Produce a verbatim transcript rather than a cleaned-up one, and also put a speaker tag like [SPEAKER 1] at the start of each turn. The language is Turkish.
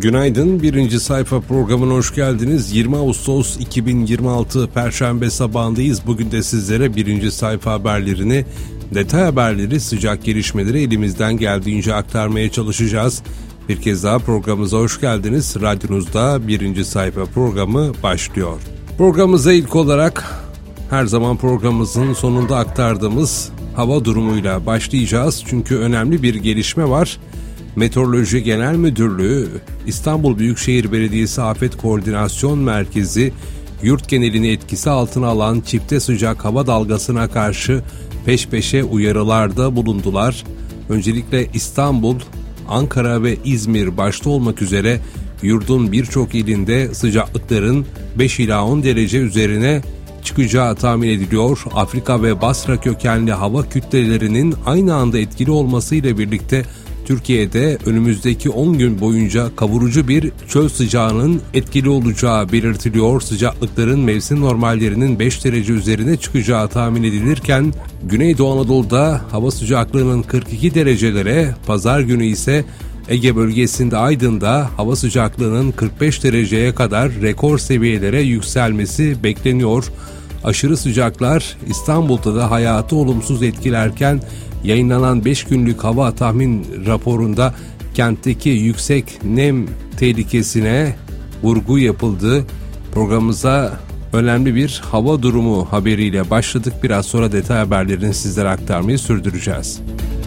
[SPEAKER 1] Günaydın, birinci sayfa programına hoş geldiniz. yirmi Ağustos iki bin yirmi altı Perşembe sabahındayız. Bugün de sizlere birinci sayfa haberlerini, detay haberleri, sıcak gelişmeleri elimizden geldiğince aktarmaya çalışacağız. Bir kez daha programımıza hoş geldiniz. Radyonuzda birinci sayfa programı başlıyor. Programımıza ilk olarak her zaman programımızın sonunda aktardığımız hava durumuyla başlayacağız. Çünkü önemli bir gelişme var. Meteoroloji Genel Müdürlüğü, İstanbul Büyükşehir Belediyesi Afet Koordinasyon Merkezi, yurt genelini etkisi altına alan çifte sıcak hava dalgasına karşı peş peşe uyarılarda bulundular. Öncelikle İstanbul, Ankara ve İzmir başta olmak üzere yurdun birçok ilinde sıcaklıkların beş ila on derece üzerine çıkacağı tahmin ediliyor. Afrika ve Basra kökenli hava kütlelerinin aynı anda etkili olmasıyla birlikte Türkiye'de önümüzdeki on gün boyunca kavurucu bir çöl sıcağının etkili olacağı belirtiliyor. Sıcaklıkların mevsim normallerinin beş derece üzerine çıkacağı tahmin edilirken Güneydoğu Anadolu'da hava sıcaklığının kırk iki derecelere, pazar günü ise Ege bölgesinde Aydın'da hava sıcaklığının kırk beş dereceye kadar rekor seviyelere yükselmesi bekleniyor. Aşırı sıcaklar İstanbul'da da hayatı olumsuz etkilerken yayınlanan beş günlük hava tahmin raporunda kentteki yüksek nem tehlikesine vurgu yapıldı. Programımıza önemli bir hava durumu haberiyle başladık. Biraz sonra detay haberlerini sizlere aktarmayı sürdüreceğiz.